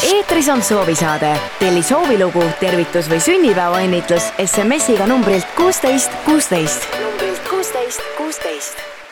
Eetris on soovisaade. Telli soovilugu, tervitus või sünnipäevaõnnitlus SMS-iga numbrilt 16 16.